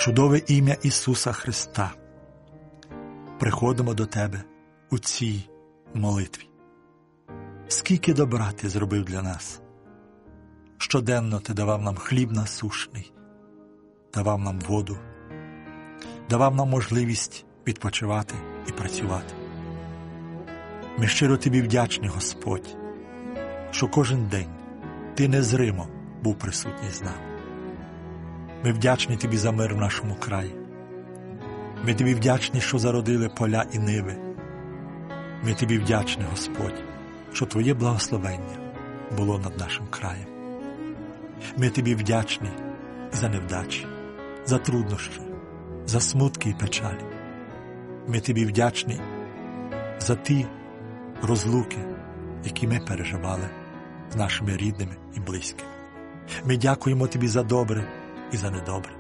чудове ім'я Ісуса Христа, приходимо до Тебе у цій молитві. Скільки добра Ти зробив для нас. Щоденно Ти давав нам хліб насушний, давав нам воду, давав нам можливість відпочивати і працювати. Ми щиро Тобі вдячні, Господь, що кожен день Ти незримо був присутній з нами. Ми вдячні Тобі за мир в нашому краї. Ми Тобі вдячні, що зародили поля і ниви. Ми Тобі вдячні, Господь, що Твоє благословення було над нашим краєм. Ми Тобі вдячні за невдачі, за труднощі, за смутки і печалі. Ми Тобі вдячні за ті розлуки, які ми переживали з нашими рідними і близькими. Ми дякуємо Тобі за добре і за недобре.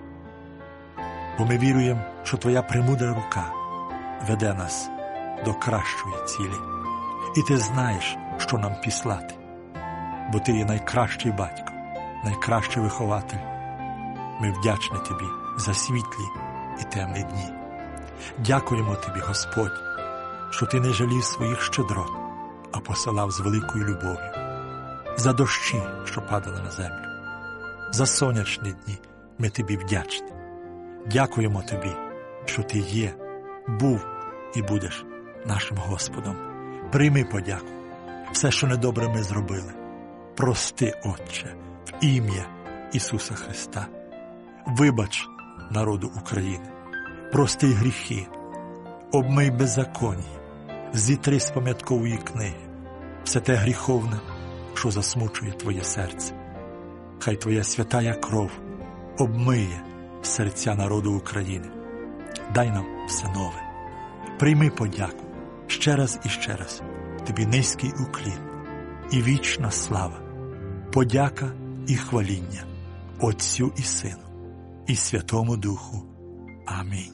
Бо ми віруємо, що Твоя премудра рука веде нас до кращої цілі. І Ти знаєш, що нам післати. Бо Ти є найкращий батько, найкращий вихователь. Ми вдячні Тобі за світлі і темні дні. Дякуємо Тобі, Господь, що Ти не жалів своїх щедрот, а посилав з великою любов'ю. За дощі, що падали на землю. За сонячні дні ми Тобі вдячні. Дякуємо Тобі, що Ти є, був і будеш нашим Господом. Прийми подяку. Все, що недобре ми зробили. Прости, Отче, в ім'я Ісуса Христа. Вибач народу України. Прости гріхи. Обмий беззаконня. Зітри з пам'яткової книги все те гріховне, що засмучує Твоє серце. Хай Твоя святая кров обмиє серця народу України. Дай нам все нове. Прийми подяку ще раз і ще раз. Тобі низький уклін і вічна слава, подяка і хваління Отцю і Сину і Святому Духу. Амінь.